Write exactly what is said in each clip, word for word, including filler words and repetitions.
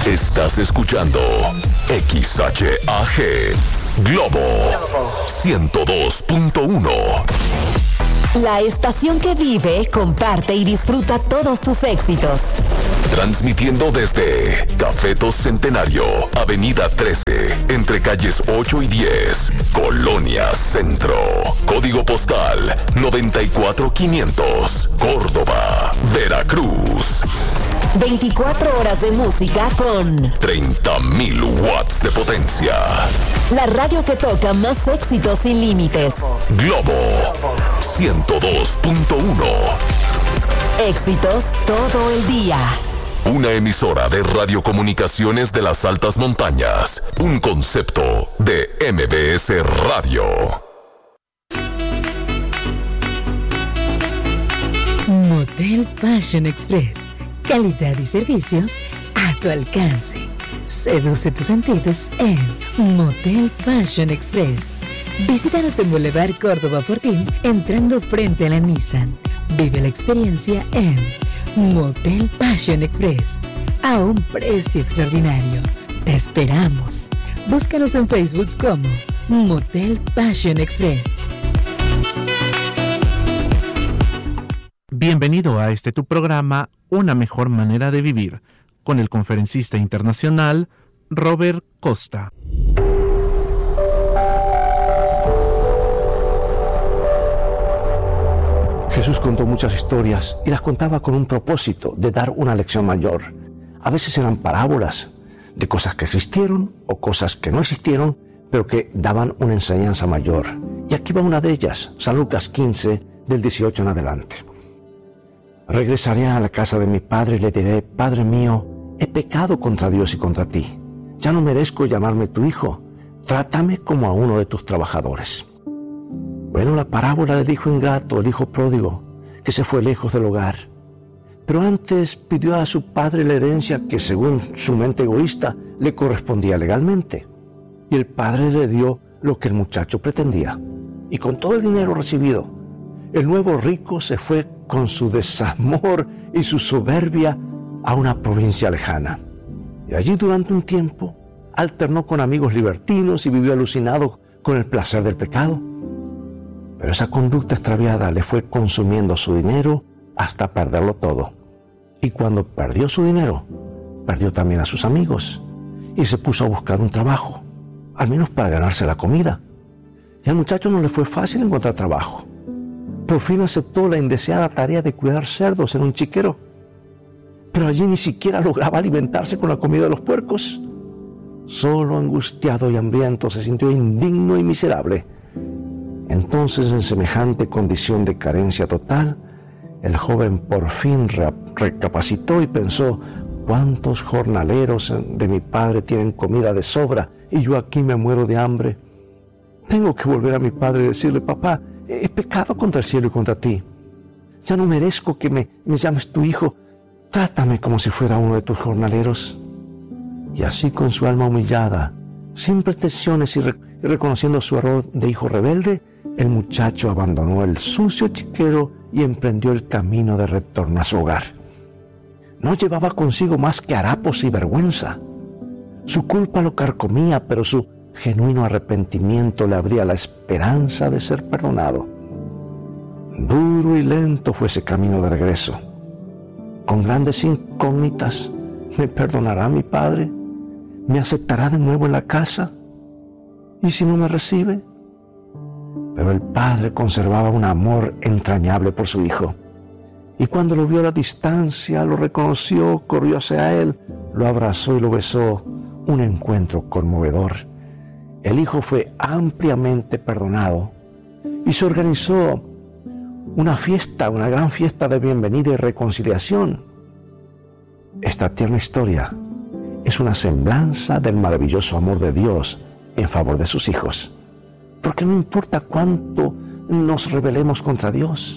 Estás escuchando X H A G Globo ciento dos punto uno. La estación que vive, comparte y disfruta todos tus éxitos. Transmitiendo desde Cafetos Centenario, Avenida trece, entre calles ocho y diez, Colonia Centro. Código postal noventa y cuatro quinientos, Córdoba, Veracruz. veinticuatro horas de música con treinta mil watts de potencia. La radio que toca más éxitos sin límites. Globo ciento dos punto uno. Éxitos todo el día. Una emisora de radiocomunicaciones de las altas montañas. Un concepto de M B S Radio. Motel Fashion Express. Calidad y servicios a tu alcance. Seduce tus sentidos en Motel Fashion Express. Visítanos en Boulevard Córdoba Fortín, entrando frente a la Nissan. Vive la experiencia en Motel Fashion Express, a un precio extraordinario. Te esperamos. Búscanos en Facebook como Motel Fashion Express. Bienvenido a este tu programa, Una Mejor Manera de Vivir, con el conferencista internacional Robert Costa. Jesús contó muchas historias y las contaba con un propósito de dar una lección mayor. A veces eran parábolas de cosas que existieron o cosas que no existieron, pero que daban una enseñanza mayor. Y aquí va una de ellas, San Lucas quince, del dieciocho en adelante. Regresaré a la casa de mi padre y le diré: Padre mío, he pecado contra Dios y contra ti. Ya no merezco llamarme tu hijo. Trátame como a uno de tus trabajadores. Bueno, la parábola del hijo ingrato, el hijo pródigo, que se fue lejos del hogar. Pero antes pidió a su padre la herencia que, según su mente egoísta, le correspondía legalmente. Y el padre le dio lo que el muchacho pretendía. Y con todo el dinero recibido, el nuevo rico se fue con su desamor y su soberbia a una provincia lejana. Y allí durante un tiempo alternó con amigos libertinos y vivió alucinado con el placer del pecado. Pero esa conducta extraviada le fue consumiendo su dinero hasta perderlo todo. Y cuando perdió su dinero, perdió también a sus amigos y se puso a buscar un trabajo, al menos para ganarse la comida. Y al muchacho no le fue fácil encontrar trabajo. Por fin aceptó la indeseada tarea de cuidar cerdos en un chiquero. Pero allí ni siquiera lograba alimentarse con la comida de los puercos. Solo, angustiado y hambriento, se sintió indigno y miserable. Entonces, en semejante condición de carencia total, el joven por fin re- recapacitó y pensó: ¿cuántos jornaleros de mi padre tienen comida de sobra y yo aquí me muero de hambre? Tengo que volver a mi padre y decirle: papá, he pecado contra el cielo y contra ti. Ya no merezco que me, me llames tu hijo. Trátame como si fuera uno de tus jornaleros. Y así, con su alma humillada, sin pretensiones y, re- y reconociendo su error de hijo rebelde, el muchacho abandonó el sucio chiquero y emprendió el camino de retorno a su hogar. No llevaba consigo más que harapos y vergüenza. Su culpa lo carcomía, pero su genuino arrepentimiento le abría la esperanza de ser perdonado. Duro y lento fue ese camino de regreso, con grandes incógnitas. ¿Me perdonará mi padre? ¿Me aceptará de nuevo en la casa? ¿Y si no me recibe? Pero el padre conservaba un amor entrañable por su hijo. Y cuando lo vio a la distancia, lo reconoció, corrió hacia él, lo abrazó y lo besó. Un encuentro conmovedor. El hijo fue ampliamente perdonado y se organizó una fiesta, una gran fiesta de bienvenida y reconciliación. Esta tierna historia es una semblanza del maravilloso amor de Dios en favor de sus hijos. Porque no importa cuánto nos rebelemos contra Dios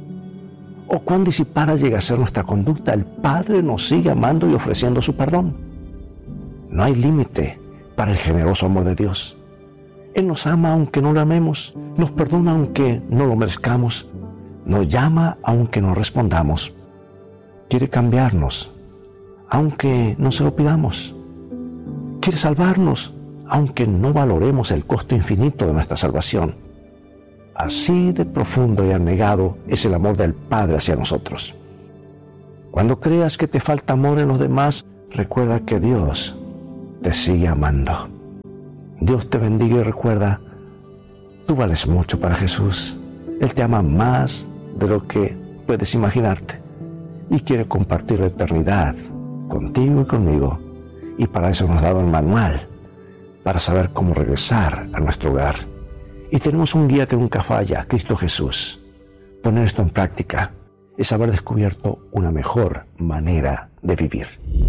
o cuán disipada llegue a ser nuestra conducta, el Padre nos sigue amando y ofreciendo su perdón. No hay límite para el generoso amor de Dios. Él nos ama aunque no lo amemos, nos perdona aunque no lo merezcamos, nos llama aunque no respondamos. Quiere cambiarnos aunque no se lo pidamos. Quiere salvarnos, aunque no valoremos el costo infinito de nuestra salvación. Así de profundo y abnegado es el amor del Padre hacia nosotros. Cuando creas que te falta amor en los demás, recuerda que Dios te sigue amando. Dios te bendiga y recuerda, tú vales mucho para Jesús. Él te ama más de lo que puedes imaginarte y quiere compartir la eternidad contigo y conmigo. Y para eso nos ha dado el manual, para saber cómo regresar a nuestro hogar. Y tenemos un guía que nunca falla, Cristo Jesús. Poner esto en práctica es haber descubierto una mejor manera de vivir.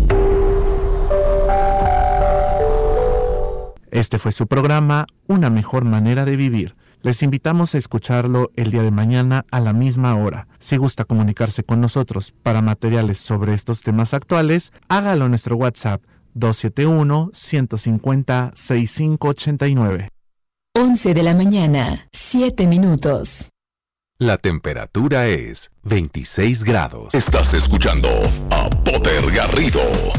Este fue su programa, Una mejor manera de vivir. Les invitamos a escucharlo el día de mañana a la misma hora. Si gusta comunicarse con nosotros para materiales sobre estos temas actuales, hágalo en nuestro WhatsApp dos siete uno, uno cinco cero, seis cinco ocho nueve. once de la mañana, siete minutos. La temperatura es veintiséis grados. Estás escuchando a Potter Garrido.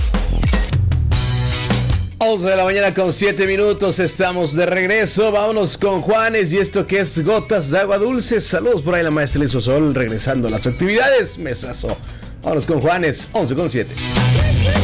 once de la mañana con siete minutos, estamos de regreso. Vámonos con Juanes y esto que es Gotas de Agua Dulce. Saludos por ahí la maestra Lizo Sol, regresando a las actividades. Mesazo. Vámonos con Juanes, once con siete.